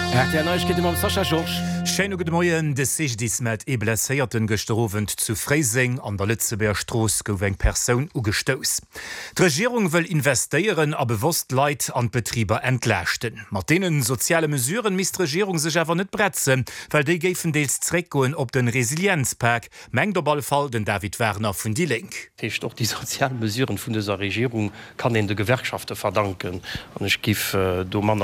Neuigkeiten am Sascha George. Schönen guten Morgen, des sich dies mit blesséierten Gestorven zu Freising an der Lützebergstroß gouf Person ugestoß. Die Regierung will investieren, aber bewusst Leid an Betrieber entlasten. Mit denen soziale Mesuren misst die Regierung sich aber nicht bretzen, weil die geben deels zurückgehen auf den Resilienzpack. Mengt der Ballfall den David Werner von Die Link. Doch die sozialen Mesuren von dieser Regierung kann in der Gewerkschaften verdanken. Und ich gebe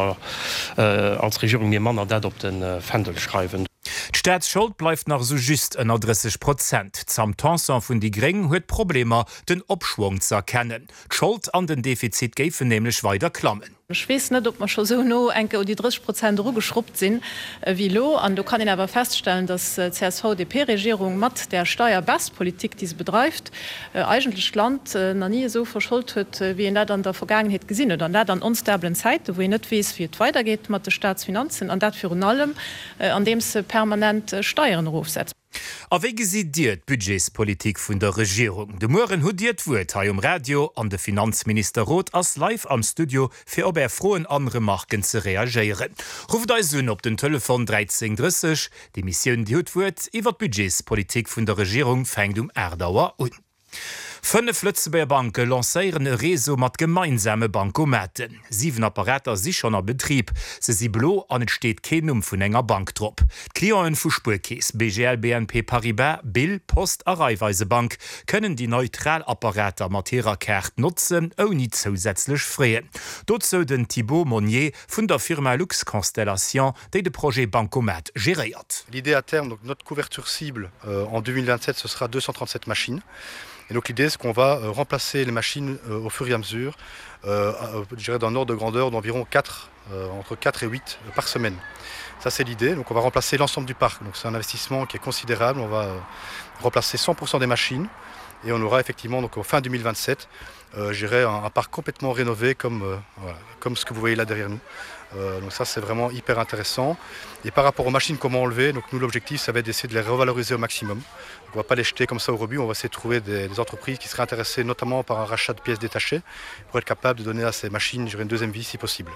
als Regierung mir Männer dat op den Fendel schreiben. Die Staatsschuld bleibt nach so just 30%. Zum Tanson von die Gring huet Probleme, den Abschwung zu erkennen. Die Schuld an den Defizit gäfe nämlich weiter klammen. Ich weiß nicht, ob man schon so no enke die 30% geschrubbt sind wie lo. Und du kann ihn aber feststellen, dass CSVDP-Regierung mat der Steuerbestpolitik, die sie betreibt, eigentlich Land noch nie so verschuldet hat, wie in der an der Vergangenheit gesehen hat. Und da an unstablen Zeiten, wo ich nicht weiß, wie es weitergeht mit den Staatsfinanzen, und das für allem, an dem sie permanent Steuern aufsetzt. A wie sieht die Budgetspolitik vun der Regierung? De Moren hudiert wurt ha um Radio an de Finanzminister Roth as live am Studio fir ob frohen andere Marken ze reagieren. Ruft da Syn op den Telefon 13:30. Die Mission die hutwurt iwwer Budgetspolitik vun der Regierung fängt Erdauer un. 5 Lützeberger Banken lancéieren e Reso mat gemeinsame Bankomaten. 7 Apparater si schon a Betrieb. Se si blo an et steet Kenum vun enger Banktrop. Klioen vu Spurkees, BGL, BNP Paribas, Bill, Post a Raiffeisenbank können die Neutralapparater Materiakerrt nutzen ou nie zusätzlich freien. Dort so den Thibaut Monnier vun der Firma Lux Constellation, déi de Projet Bancomat gériert. L'idée à terme, donc notre couverture cible en 2027, ce sera 237 machines. Et donc l'idée, c'est qu'on va remplacer les machines au fur et à mesure, je dirais d'un ordre de grandeur d'environ 4, entre 4 et 8 par semaine. Ça, c'est l'idée. Donc on va remplacer l'ensemble du parc. Donc c'est un investissement qui est considérable. On va remplacer 100% des machines. Et on aura effectivement, donc, fin 2027, je dirais un parc complètement rénové comme ce que vous voyez là derrière nous. Donc ça, c'est vraiment hyper intéressant. Et par rapport aux machines, comment enlever, donc nous, l'objectif, ça va être d'essayer de les revaloriser au maximum. Donc, on ne va pas les jeter comme ça au rebut. On va essayer de trouver des entreprises qui seraient intéressées notamment par un rachat de pièces détachées pour être capable de donner à ces machines une deuxième vie si possible.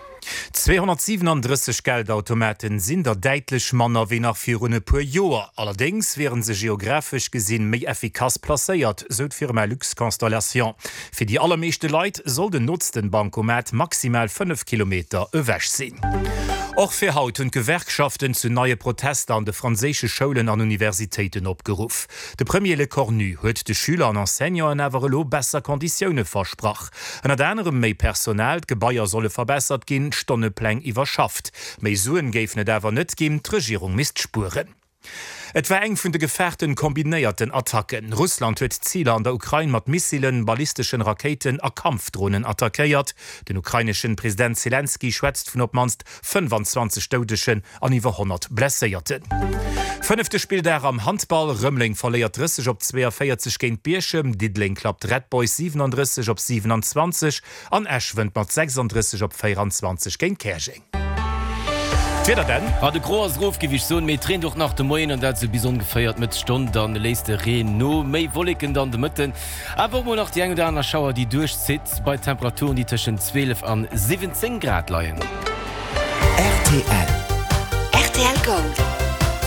237 Geldautomaten sind der deitlich Manner wie nach 4 pro Joer. Allerdings wären se geografisch gesinn méi effikaz placéiert, so d Firma Lux Constellation. Für die allermeeschte Leiit soll den nutzten Bankomat maximal 5 Kilometer ewäch sinn. Auch für Haut und Gewerkschaften zu neue Proteste an de franzésische Schulen an Universitäten opgeruf. De Premier Le Cornu huet de Schüler an Enseignants awerlo besser Konditionen versprach. An der anderem méi Personal Gebaier solle verbessert gin, Stonnepläng iwwerschafft. Mei Suen géif net awer net gin, d'Regierung misst Spuren. Et war eng vun de Gefährten kombinéierten Attacken. Russland huet Ziele an der Ukraine mat Missilen, ballistischen Raketen a Kampfdrohnen attackéiert. Den ukrainischen Präsident Zelensky schwätzt vun op manst 25 Todeschen an iwwer 100 Blesséierten. 5. Spiel der am Handball, Römling verleiert 30 op 42 géint Bierschem, Didling klappt Red Boys 37 op 27, an Eschwend mat 36 op 24 géint Kerching. De Grosruf gewich so méi Tren doch nach de Moien an dat ze bis geféiert mit Stunde an de leiste Reen no méi wolleken an de Mëtten. Aber mo nach die eng der Schauer, die durchzit bei Temperaturen die tschen 12 an 17 Grad leien. RTL Gold.